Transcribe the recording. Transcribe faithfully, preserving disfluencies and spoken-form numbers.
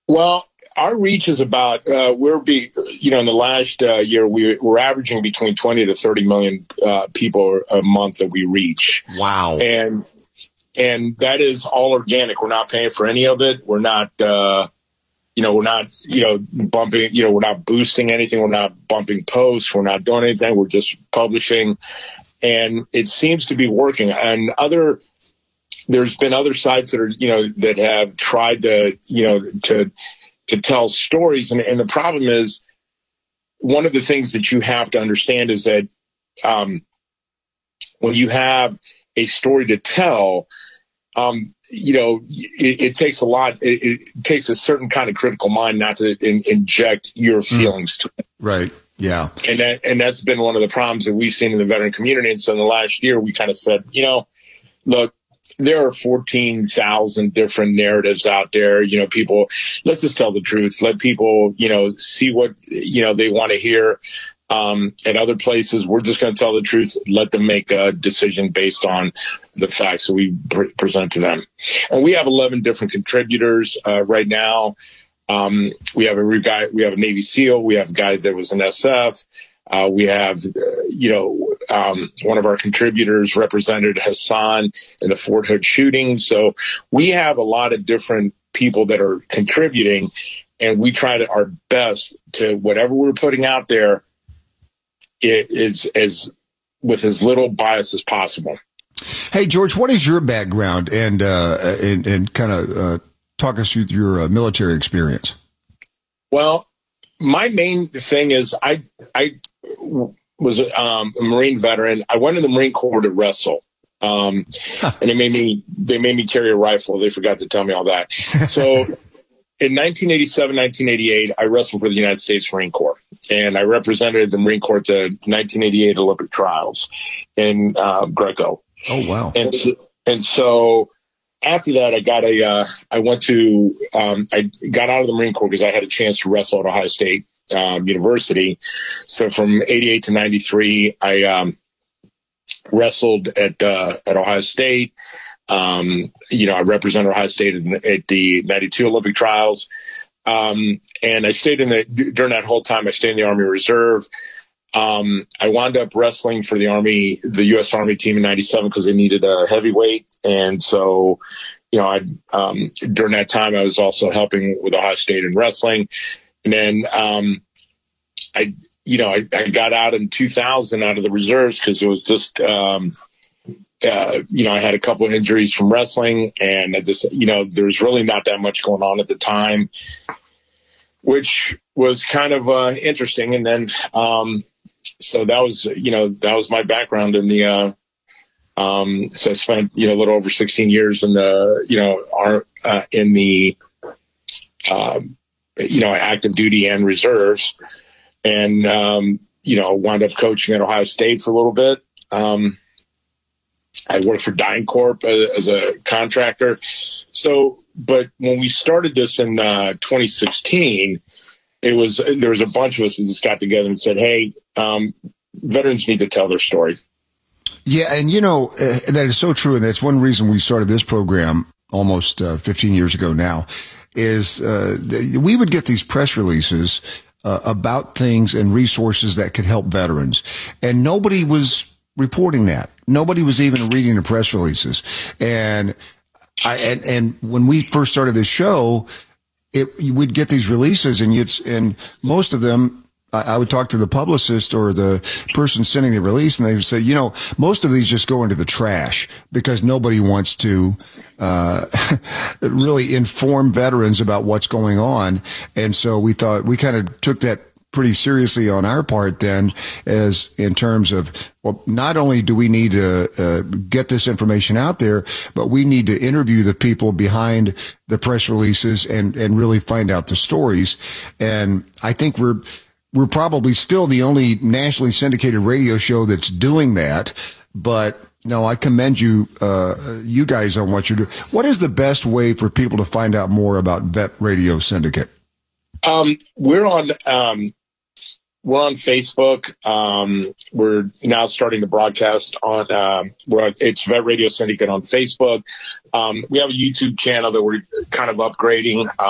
Well, our reach is about, uh, we're be, you know, in the last uh, year, we, we're averaging between twenty to thirty million uh, people a month that we reach. Wow. And, and that is all organic. We're not paying for any of it. We're not, uh, you know, we're not, you know, bumping, you know, we're not boosting anything. We're not bumping posts. We're not doing anything. We're just publishing. And it seems to be working. And other, there's been other sites that are, you know, that have tried to, you know, to, to tell stories. And, and the problem is, one of the things that you have to understand is that um, when you have a story to tell, um, you know, it, it takes a lot. It, it takes a certain kind of critical mind not to in, inject your feelings mm. to it. Right. Yeah. And that, and that's been one of the problems that we've seen in the veteran community. And so in the last year, we kind of said, you know, look, there are fourteen thousand different narratives out there. You know, people, let's just tell the truth. Let people, you know, see what, you know, they want to hear. Um, at other places, we're just going to tell the truth. Let them make a decision based on the facts that we pre- present to them. And we have eleven different contributors uh, right now. Um, we have a guy, we have a Navy SEAL. We have a guy that was an S F. Uh, we have, uh, you know, um, one of our contributors represented Hassan in the Fort Hood shooting. So we have a lot of different people that are contributing, and we try to our best to whatever we're putting out there, it is as with as little bias as possible. Hey, George, what is your background, and uh, and, and kind of uh, talk us through your uh, military experience? Well, my main thing is I I was um, a Marine veteran. I went in the Marine Corps to wrestle, um, huh. and it made me they made me carry a rifle. They forgot to tell me all that. So in nineteen eighty-seven, nineteen eighty-eight, I wrestled for the United States Marine Corps, and I represented the Marine Corps at the nineteen eighty-eight Olympic trials in uh, Greco. Oh, wow. And so, and so after that, I got a, uh, I went to, um, I got out of the Marine Corps because I had a chance to wrestle at Ohio State um, University. So from eighty-eight to ninety-three, I um, wrestled at, uh, at Ohio State. Um, you know, I represented Ohio State at, at the ninety-two Olympic trials. Um, and I stayed in the, during that whole time, I stayed in the Army Reserve. Um, I wound up wrestling for the Army, the U S Army team in ninety-seven because they needed a heavyweight. And so, you know, I, um, during that time, I was also helping with Ohio State in wrestling. And then, um, I, you know, I, I got out in two thousand out of the reserves because it was just, um, uh, you know, I had a couple of injuries from wrestling, and I just, you know, there was really not that much going on at the time, which was kind of, uh, interesting. And then, um, So that was, you know, that was my background in the, uh, um, so I spent, you know, a little over sixteen years in the, you know, our, uh, in the, uh, you know, active duty and reserves, and, um, you know, wound up coaching at Ohio State for a little bit. Um, I worked for DynCorp as, as a contractor. So, but when we started this in, uh, twenty sixteen, it was, there was a bunch of us that just got together and said, hey, um, veterans need to tell their story. Yeah. And, you know, uh, that is so true. And that's one reason we started this program almost uh, fifteen years ago now, is uh, th- we would get these press releases uh, about things and resources that could help veterans. And nobody was reporting that. Nobody was even reading the press releases. And I, and, and when we first started this show, It, we'd get these releases, and you'd, and most of them, I, I would talk to the publicist or the person sending the release, and they would say, you know, most of these just go into the trash because nobody wants to, uh, really inform veterans about what's going on. And so we thought, we kind of took that pretty seriously on our part then, as in terms of, well, not only do we need to uh, get this information out there, but we need to interview the people behind the press releases and, and really find out the stories. And I think we're, we're probably still the only nationally syndicated radio show that's doing that. But no, I commend you, uh, you guys on what you do. What is the best way for people to find out more about Vet Radio Syndicate? Um, we're on, um, We're on Facebook. Um, we're now starting to broadcast on, um, we're on, it's Vet Radio Syndicate on Facebook. Um, we have a YouTube channel that we're kind of upgrading.